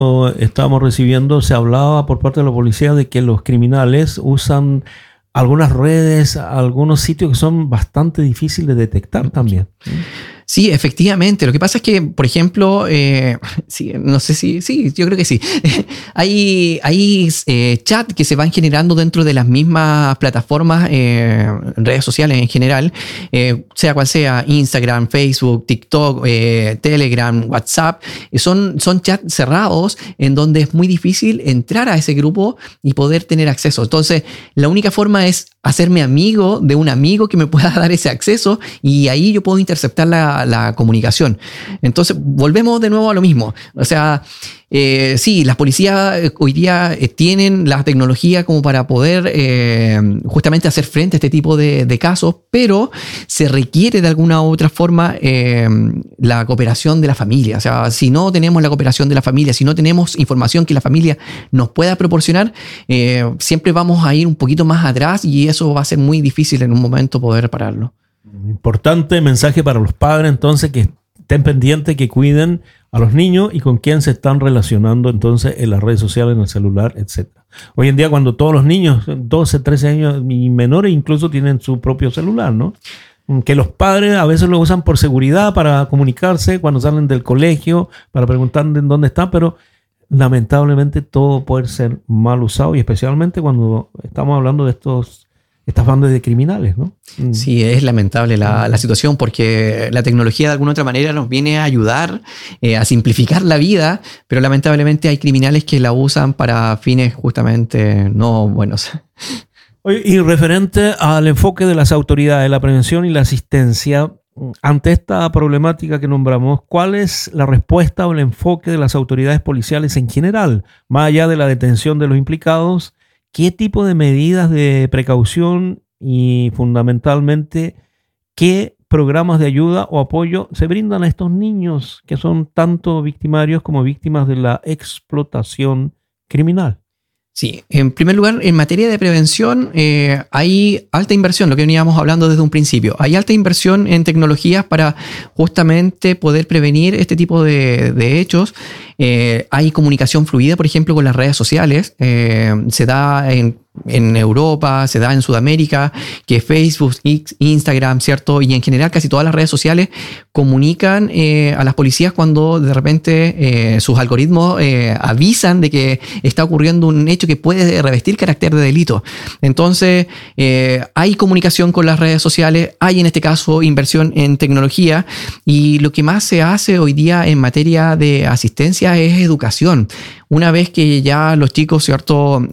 estábamos recibiendo, se hablaba por parte de la policía de que los criminales usan algunas redes, algunos sitios que son bastante difíciles de detectar también. Sí, efectivamente. Lo que pasa es que, por ejemplo, sí, no sé si, sí, yo creo que sí. hay chat que se van generando dentro de las mismas plataformas, redes sociales en general, sea cual sea, Instagram, Facebook, TikTok, Telegram, WhatsApp. Son chats cerrados en donde es muy difícil entrar a ese grupo y poder tener acceso. Entonces, la única forma es hacerme amigo de un amigo que me pueda dar ese acceso y ahí yo puedo interceptar la comunicación. Entonces, volvemos de nuevo a lo mismo. O sea, sí, las policías hoy día tienen la tecnología como para poder justamente hacer frente a este tipo de casos, pero se requiere de alguna u otra forma la cooperación de la familia. O sea, si no tenemos la cooperación de la familia, si no tenemos información que la familia nos pueda proporcionar, siempre vamos a ir un poquito más atrás y eso va a ser muy difícil en un momento poder pararlo. Importante mensaje para los padres, entonces, que estén pendientes, que cuiden a los niños y con quién se están relacionando entonces en las redes sociales, en el celular, etc. Hoy en día, cuando todos los niños, 12, 13 años y menores, incluso tienen su propio celular, ¿no? Que los padres a veces lo usan por seguridad para comunicarse cuando salen del colegio, para preguntar en dónde están, pero lamentablemente todo puede ser mal usado y especialmente cuando estamos hablando de estas bandas de criminales, ¿no? Sí, es lamentable la situación porque la tecnología de alguna otra manera nos viene a ayudar a simplificar la vida, pero lamentablemente hay criminales que la usan para fines justamente no buenos. Oye, y referente al enfoque de las autoridades, la prevención y la asistencia, ante esta problemática que nombramos, ¿cuál es la respuesta o el enfoque de las autoridades policiales en general, más allá de la detención de los implicados? ¿Qué tipo de medidas de precaución y fundamentalmente qué programas de ayuda o apoyo se brindan a estos niños que son tanto victimarios como víctimas de la explotación criminal? Sí, en primer lugar, en materia de prevención hay alta inversión, lo que veníamos hablando desde un principio. Hay alta inversión en tecnologías para justamente poder prevenir este tipo de hechos. Hay comunicación fluida, por ejemplo, con las redes sociales. Se da en Europa, se da en Sudamérica, que Facebook, Instagram, ¿cierto? Y en general casi todas las redes sociales comunican a las policías cuando de repente sus algoritmos avisan de que está ocurriendo un hecho que puede revestir carácter de delito. Entonces, hay comunicación con las redes sociales, hay en este caso inversión en tecnología y lo que más se hace hoy día en materia de asistencia es educación. Una vez que ya los chicos, ¿cierto?,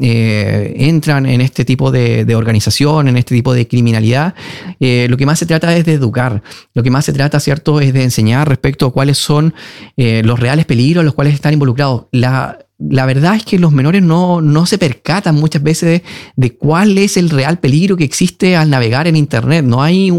entran en este tipo de organización, en este tipo de criminalidad, lo que más se trata es de educar. Lo que más se trata, ¿cierto?, es de enseñar respecto a cuáles son los reales peligros en los cuales están involucrados. La verdad es que los menores no se percatan muchas veces de cuál es el real peligro que existe al navegar en Internet. No hay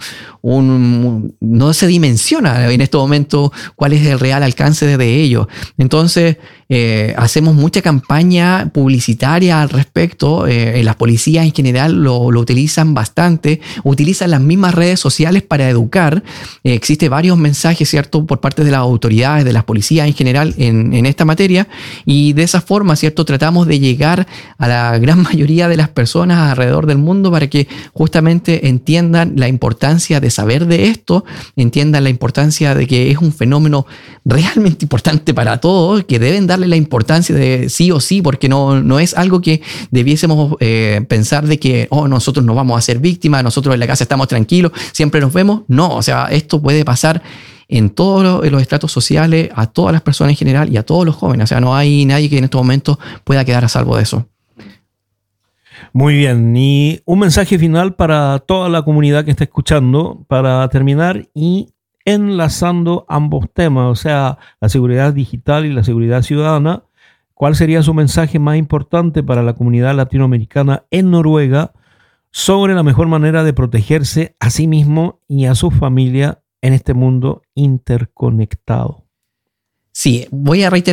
no se dimensiona en este momento cuál es el real alcance de ello. Entonces, hacemos mucha campaña publicitaria al respecto. Las policías en general lo utilizan bastante, utilizan las mismas redes sociales para educar. Existen varios mensajes, ¿cierto?, por parte de las autoridades, de las policías en general en esta materia. Y de esa forma, ¿cierto?, tratamos de llegar a la gran mayoría de las personas alrededor del mundo para que justamente entiendan la importancia de saber de esto, entiendan la importancia de que es un fenómeno realmente importante para todos, que deben darle la importancia de sí o sí, porque no es algo que debiésemos pensar de que nosotros no vamos a ser víctimas, nosotros en la casa estamos tranquilos, siempre nos vemos. No, o sea, esto puede pasar en todos los estratos sociales, a todas las personas en general y a todos los jóvenes. O sea, no hay nadie que en estos momentos pueda quedar a salvo de eso. Muy bien, y un mensaje final para toda la comunidad que está escuchando, para terminar y enlazando ambos temas, o sea, la seguridad digital y la seguridad ciudadana. ¿Cuál sería su mensaje más importante para la comunidad latinoamericana en Noruega sobre la mejor manera de protegerse a sí mismo y a su familia en este mundo interconectado? Sí, voy a reiterar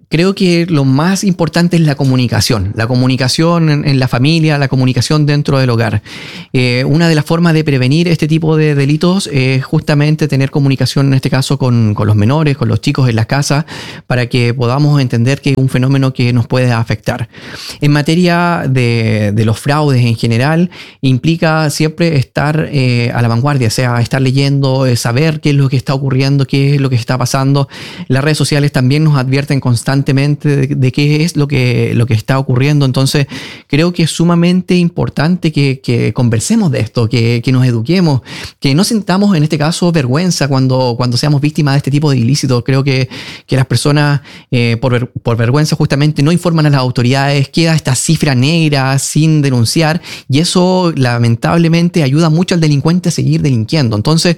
creo que lo más importante es la comunicación en la familia, la comunicación dentro del hogar. Una de las formas de prevenir este tipo de delitos es justamente tener comunicación, en este caso, con los menores, con los chicos en las casas, para que podamos entender que es un fenómeno que nos puede afectar. En materia de los fraudes en general, implica siempre estar a la vanguardia, o sea, estar leyendo, saber qué es lo que está ocurriendo, qué es lo que está pasando. Las redes sociales también nos advierten constantemente de qué es lo que está ocurriendo. Entonces, creo que es sumamente importante que conversemos de esto, que nos eduquemos, que no sintamos, en este caso, vergüenza cuando seamos víctimas de este tipo de ilícitos. Creo que las personas, por vergüenza, justamente no informan a las autoridades, queda esta cifra negra sin denunciar, y eso lamentablemente ayuda mucho al delincuente a seguir delinquiendo. Entonces,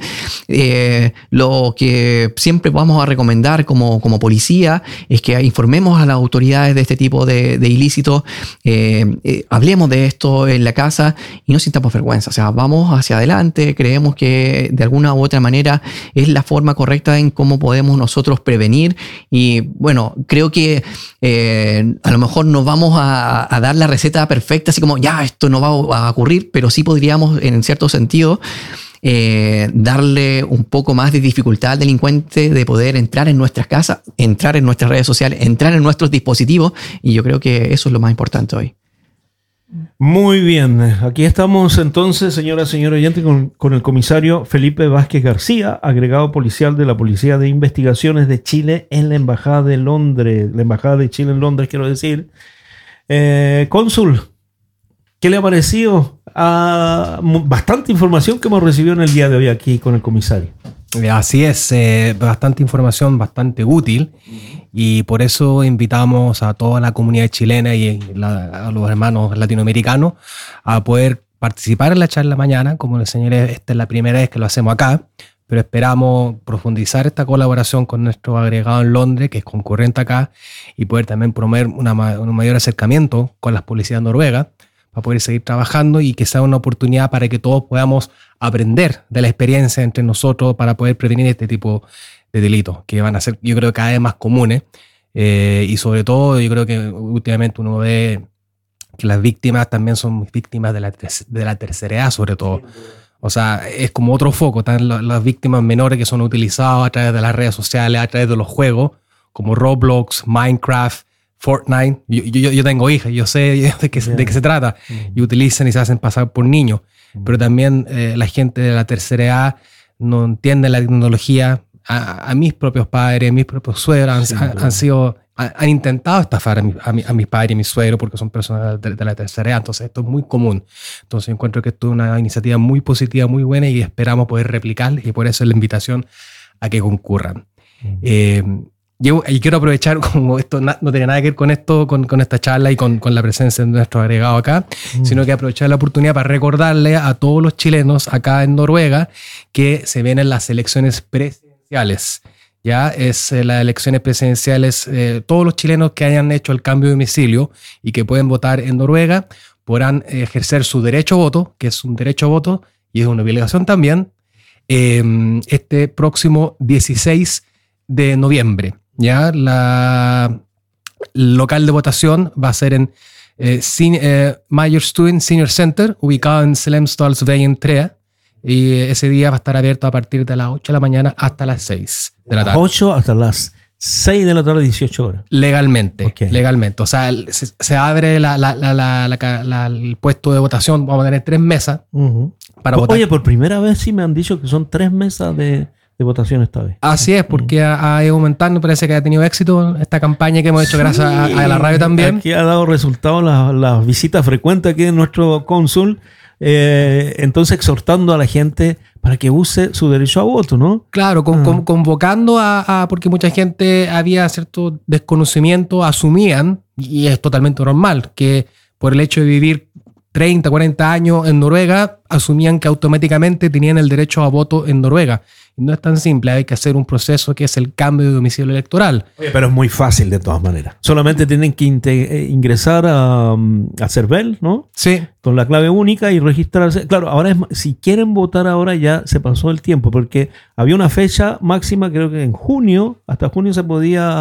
lo que siempre vamos a recomendar como policía es que informemos a las autoridades de este tipo de ilícitos, hablemos de esto en la casa y no sintamos vergüenza. O sea, vamos hacia adelante, creemos que de alguna u otra manera es la forma correcta en cómo podemos nosotros prevenir. Y bueno, creo que a lo mejor no vamos a dar la receta perfecta, así como ya esto no va a ocurrir, pero sí podríamos, en cierto sentido, darle un poco más de dificultad al delincuente de poder entrar en nuestras casas, entrar en nuestras redes sociales, entrar en nuestros dispositivos, y yo creo que eso es lo más importante hoy. Muy bien, aquí estamos entonces, señora oyente, con el comisario Felipe Vázquez García, agregado policial de la Policía de Investigaciones de Chile en la Embajada de Londres, la Embajada de Chile en Londres, quiero decir. Cónsul, ¿qué le ha parecido? Bastante información que hemos recibido en el día de hoy aquí con el comisario. Así es, bastante información, bastante útil, y por eso invitamos a toda la comunidad chilena y a los hermanos latinoamericanos a poder participar en la charla mañana. Como les señalé, esta es la primera vez que lo hacemos acá, pero esperamos profundizar esta colaboración con nuestro agregado en Londres, que es concurrente acá, y poder también promover un mayor acercamiento con las policías noruegas, para poder seguir trabajando y que sea una oportunidad para que todos podamos aprender de la experiencia entre nosotros para poder prevenir este tipo de delitos, que van a ser, yo creo, cada vez más comunes. Y sobre todo, yo creo que últimamente uno ve que las víctimas también son víctimas de la tercera edad, sobre todo. O sea, es como otro foco. Están las víctimas menores que son utilizadas a través de las redes sociales, a través de los juegos, como Roblox, Minecraft, Fortnite. Yo tengo hijas, yo sé de qué se trata, y utilizan y se hacen pasar por niños. Pero también la gente de la tercera edad no entiende la tecnología. A mis propios padres, mis propios suegros han intentado estafar a mis padres y a mis suegros, porque son personas de la tercera edad. Entonces esto es muy común. Entonces yo encuentro que esto es una iniciativa muy positiva, muy buena, y esperamos poder replicar, y por eso es la invitación a que concurran. Y quiero aprovechar, como esto no tiene nada que ver con esto, con esta charla y con la presencia de nuestro agregado acá, sino que aprovechar la oportunidad para recordarle a todos los chilenos acá en Noruega que se vienen las elecciones presidenciales. Ya es las elecciones presidenciales, todos los chilenos que hayan hecho el cambio de domicilio y que pueden votar en Noruega podrán ejercer su derecho a voto, que es un derecho a voto y es una obligación también, este próximo 16 de noviembre. Ya, el local de votación va a ser en Mayorstuen Senior Center, ubicado en Slemsdalsveien 3, y ese día va a estar abierto a partir de las 8 de la mañana hasta las 6 de la tarde. 8 hasta las 6 de la tarde, 18 horas. Legalmente, okay. Legalmente. O sea, se abre el puesto de votación. Vamos a tener 3 mesas para votar. Oye, por primera vez sí me han dicho que son 3 mesas de votación esta vez. Así es, porque ha ido aumentando, parece que ha tenido éxito esta campaña que hemos hecho gracias a la radio también. Aquí ha dado resultados las visitas frecuentes aquí de nuestro cónsul, entonces exhortando a la gente para que use su derecho a voto, ¿no? Claro, convocando porque mucha gente había cierto desconocimiento, asumían, y es totalmente normal, que por el hecho de vivir 30, 40 años en Noruega, asumían que automáticamente tenían el derecho a voto en Noruega. Y no es tan simple, hay que hacer un proceso que es el cambio de domicilio electoral. Pero es muy fácil de todas maneras. Solamente tienen que ingresar a CERVEL, ¿no? Sí. Con la clave única y registrarse. Claro, ahora si quieren votar ahora ya se pasó el tiempo, porque había una fecha máxima, creo que en junio, hasta junio se podía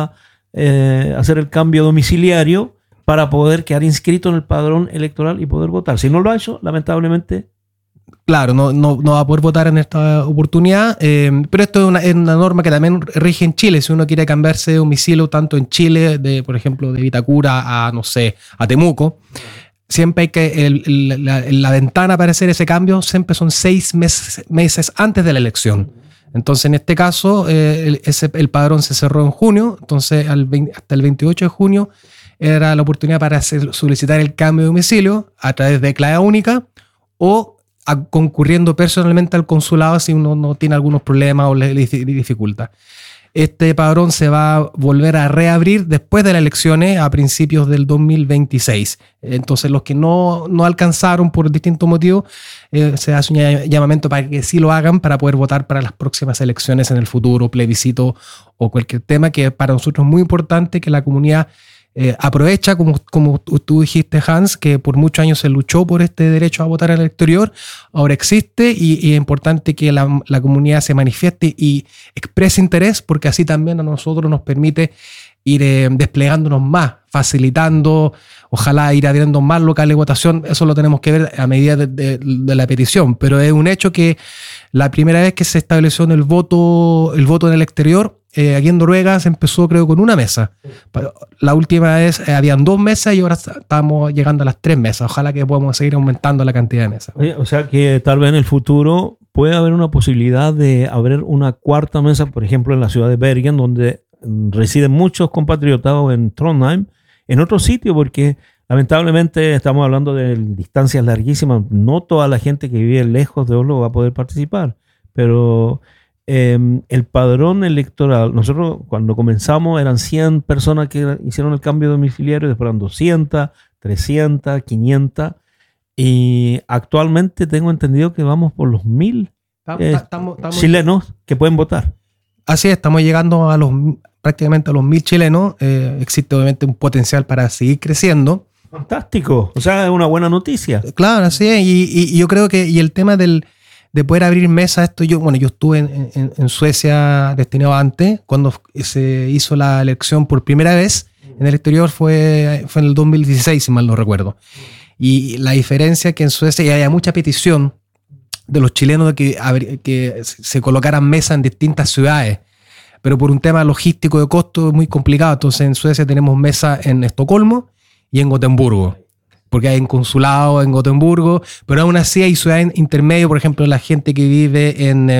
hacer el cambio domiciliario para poder quedar inscrito en el padrón electoral y poder votar. Si no lo ha hecho, lamentablemente... Claro, no va a poder votar en esta oportunidad, pero esto es una norma que también rige en Chile. Si uno quiere cambiarse de domicilio tanto en Chile, por ejemplo, de Vitacura a, no sé, a Temuco, siempre hay que, la ventana para hacer ese cambio siempre son 6 meses antes de la elección. Entonces, en este caso, el padrón se cerró en junio, entonces hasta el 28 de junio era la oportunidad para solicitar el cambio de domicilio a través de clave única o concurriendo personalmente al consulado si uno no tiene algunos problemas o le dificulta. Este padrón se va a volver a reabrir después de las elecciones a principios del 2026. Entonces, los que no alcanzaron por distintos motivos, se hace un llamamiento para que sí lo hagan para poder votar para las próximas elecciones en el futuro, plebiscito o cualquier tema, que para nosotros es muy importante que la comunidad aprovecha, como tú dijiste, Hans, que por muchos años se luchó por este derecho a votar al exterior, ahora existe y es importante que la comunidad se manifieste y exprese interés, porque así también a nosotros nos permite ir desplegándonos más, facilitando, ojalá ir abriendo más locales de votación. Eso lo tenemos que ver a medida de la petición, pero es un hecho que la primera vez que se estableció el voto en el exterior, aquí en Noruega se empezó, creo, con una mesa. La última vez habían 2 mesas y ahora estamos llegando a las 3 mesas. Ojalá que podamos seguir aumentando la cantidad de mesas. O sea que tal vez en el futuro puede haber una posibilidad de abrir una 4ª mesa, por ejemplo, en la ciudad de Bergen, donde residen muchos compatriotas, o en Trondheim, en otro sitio, porque lamentablemente estamos hablando de distancias larguísimas. No toda la gente que vive lejos de Oslo va a poder participar, pero el padrón electoral, nosotros cuando comenzamos eran 100 personas que hicieron el cambio domiciliario, después eran 200, 300, 500, y actualmente tengo entendido que vamos por los 1000 chilenos que pueden votar. Así es, estamos llegando prácticamente a los 1000 chilenos. Existe obviamente un potencial para seguir creciendo. Fantástico, o sea, es una buena noticia. Claro, así es, y yo creo que el tema de poder abrir mesas, yo estuve en Suecia destinado antes, cuando se hizo la elección por primera vez en el exterior fue en el 2016, si mal no recuerdo. Y la diferencia es que en Suecia había mucha petición de los chilenos de que se colocaran mesas en distintas ciudades, pero por un tema logístico de costo es muy complicado. Entonces en Suecia tenemos mesas en Estocolmo y en Gotemburgo, porque hay un consulado en Gotemburgo, pero aún así hay ciudades intermedias, por ejemplo, la gente que vive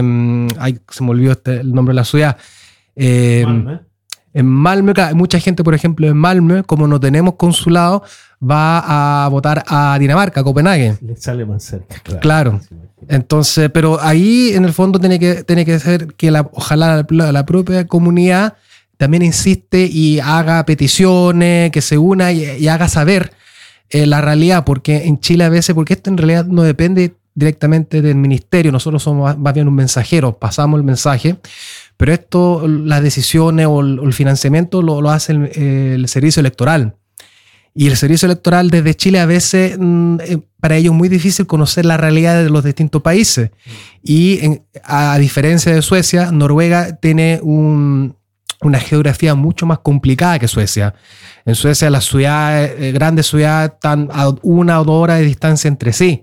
se me olvidó el nombre de la ciudad, Malmö. En Malmö, hay mucha gente, por ejemplo, en Malmö, como no tenemos consulado, va a votar a Dinamarca, a Copenhague. Le sale más cerca. Claro. Entonces, pero ahí en el fondo tiene que ser que ojalá la propia comunidad también insiste y haga peticiones, que se una y haga saber la realidad, porque en Chile a veces, porque esto en realidad no depende directamente del ministerio, nosotros somos más bien un mensajero, pasamos el mensaje, pero esto, las decisiones o el financiamiento lo hace el servicio electoral. Y el servicio electoral desde Chile a veces, para ellos es muy difícil conocer la realidad de los distintos países. Y a diferencia de Suecia, Noruega tiene una geografía mucho más complicada que Suecia. En Suecia las ciudades, grandes ciudades, están a 1 o 2 horas de distancia entre sí.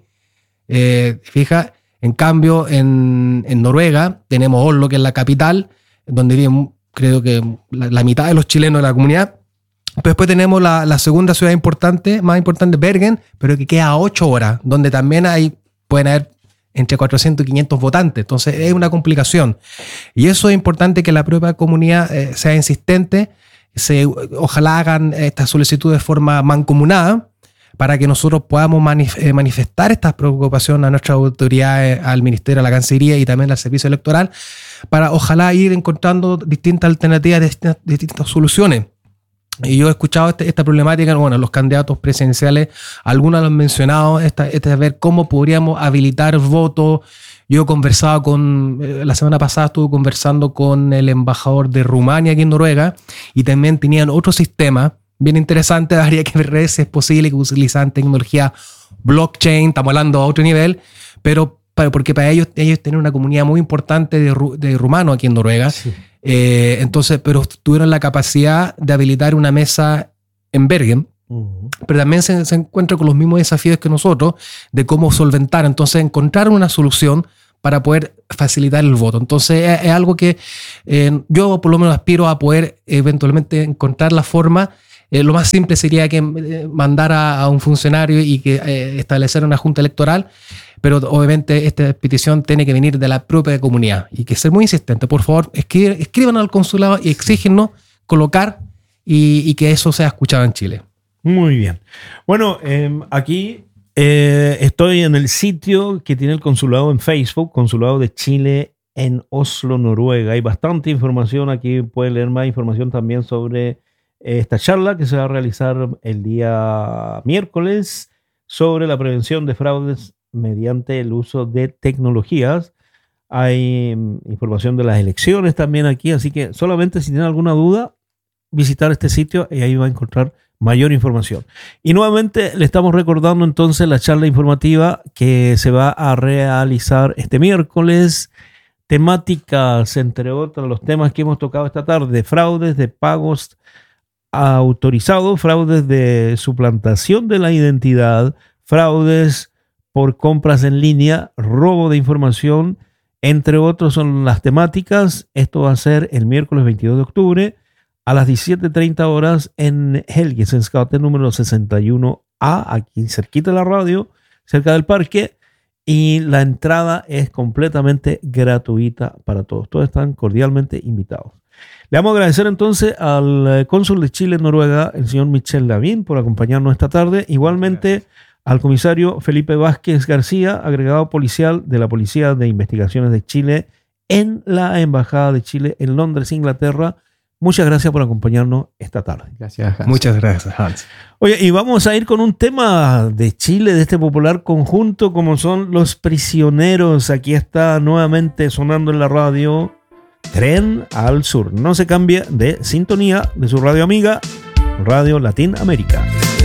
Fija, en cambio en Noruega tenemos Oslo, que es la capital, donde viven creo que la mitad de los chilenos de la comunidad. Pero después tenemos la segunda ciudad más importante, Bergen, pero que queda a 8 horas, donde también pueden haber entre 400 y 500 votantes. Entonces es una complicación. Y eso es importante, que la propia comunidad sea insistente, ojalá hagan esta solicitud de forma mancomunada, para que nosotros podamos manifestar estas preocupaciones a nuestras autoridades, al Ministerio, a la Cancillería y también al Servicio Electoral, para ojalá ir encontrando distintas alternativas, distintas soluciones. Y yo he escuchado esta problemática, los candidatos presidenciales, algunos lo han mencionado, de ver cómo podríamos habilitar votos. Yo he conversado la semana pasada estuve conversando con el embajador de Rumania aquí en Noruega, y también tenían otro sistema bien interesante. Habría que ver si es posible que utilizan tecnología blockchain, estamos hablando a otro nivel, pero porque para ellos tienen una comunidad muy importante de rumanos aquí en Noruega. Sí. Entonces, pero tuvieron la capacidad de habilitar una mesa en Bergen, pero también se encuentra con los mismos desafíos que nosotros de cómo solventar. Entonces, encontrar una solución para poder facilitar el voto. Entonces, es algo que yo por lo menos aspiro a poder eventualmente encontrar la forma. Lo más simple sería que mandar a un funcionario y que establecer una junta electoral, pero obviamente esta petición tiene que venir de la propia comunidad y que ser muy insistente. Por favor, escriban al consulado y exígenos colocar y que eso sea escuchado en Chile. Muy bien. Bueno, aquí estoy en el sitio que tiene el consulado en Facebook, Consulado de Chile en Oslo, Noruega. Hay bastante información aquí, pueden leer más información también sobre esta charla que se va a realizar el día miércoles sobre la prevención de fraudes mediante el uso de tecnologías. Hay información de las elecciones también aquí, así que solamente si tienen alguna duda, visitar este sitio y ahí va a encontrar mayor información. Y nuevamente le estamos recordando entonces la charla informativa que se va a realizar este miércoles. Temáticas, entre otros, los temas que hemos tocado esta tarde: fraudes de pagos autorizados, fraudes de suplantación de la identidad, fraudes por compras en línea, robo de información, entre otros son las temáticas. Esto va a ser el miércoles 22 de octubre a las 17:30 horas en Helgesensgate número 61A, aquí cerquita de la radio, cerca del parque, y la entrada es completamente gratuita para todos. Todos están cordialmente invitados. Le vamos a agradecer entonces al cónsul de Chile en Noruega, el señor Michel Lavín, por acompañarnos esta tarde. Igualmente al comisario Felipe Vázquez García, agregado policial de la Policía de Investigaciones de Chile en la Embajada de Chile en Londres, Inglaterra. Muchas gracias por acompañarnos esta tarde. Gracias, Hans. Muchas gracias, Hans. Oye, y vamos a ir con un tema de Chile, de este popular conjunto como son Los Prisioneros. Aquí está nuevamente sonando en la radio Tren al Sur. No se cambie de sintonía de su radio amiga, Radio Latin América.